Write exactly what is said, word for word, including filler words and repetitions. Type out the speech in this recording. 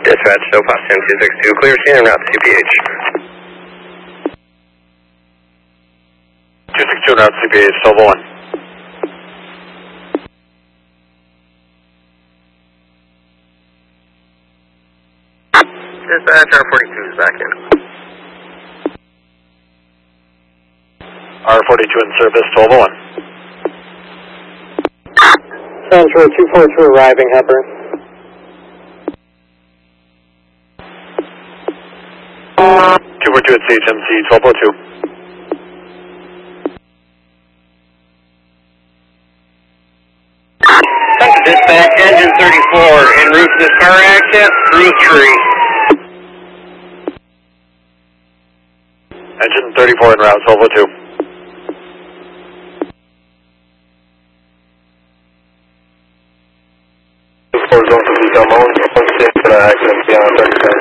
Dispatch, Topaz ten two six two, clear scene en route to C P H. two six two en route to C P H, Silva one. Dispatch, R forty-two is back in. R forty-two in service, Silva one. Central two four two arriving, Hepburn. two four two at C H M C, twelve oh two. Dispatch, engine thirty-four, en route to this car accident, through tree. Engine thirty-four en route, twelve oh two. two four zone to become on, one six for the accident beyond thirty seconds.